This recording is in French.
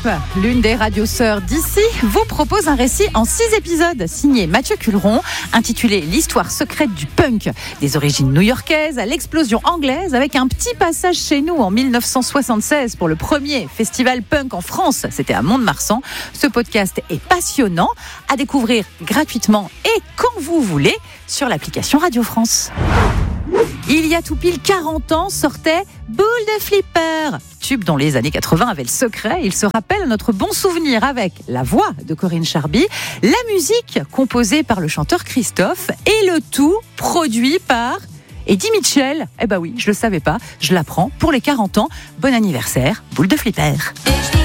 l'une des radiosœurs d'ici, vous propose un récit en 6 épisodes signé Mathieu Culeron, intitulé L'histoire secrète du punk, des origines new-yorkaises à l'explosion anglaise, avec un petit passage chez nous en 1976 pour le premier festival punk en France, c'était à Mont-de-Marsan. Ce podcast est passionnant, à découvrir gratuitement et quand vous voulez sur l'application Radio France. Il y a tout pile 40 ans sortait Boule de Flipper, tube dont les années 80 avaient le secret. Il se rappelle notre bon souvenir avec la voix de Corinne Charby, la musique composée par le chanteur Christophe et le tout produit par Eddie Mitchell. Eh ben oui, je le savais pas, je l'apprends pour les 40 ans. Bon anniversaire, Boule de Flipper.